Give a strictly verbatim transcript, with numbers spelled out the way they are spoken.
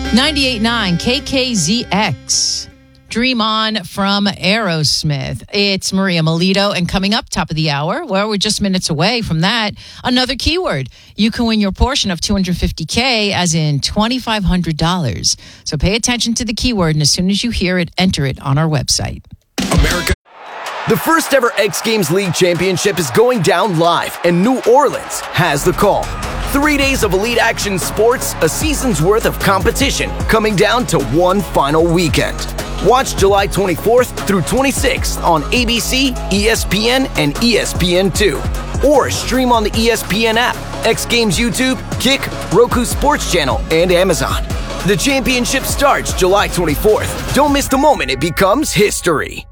ninety-eight point nine K K Z X. Dream On from Aerosmith. It's Maria Melito, and coming up top of the hour, well, we're just minutes away from that, another keyword. You can win your portion of two hundred fifty thousand dollars, as in twenty-five hundred dollars. So pay attention to the keyword, and as soon as you hear it, enter it on our website. America. The first ever X Games League Championship is going down live, and New Orleans has the call. Three days of elite action sports, a season's worth of competition, coming down to one final weekend. Watch July twenty-fourth through twenty-sixth on A B C, E S P N, and E S P N two. Or stream on the E S P N app, X Games YouTube, Kick, Roku Sports Channel, and Amazon. The championship starts July twenty-fourth. Don't miss the moment it becomes history.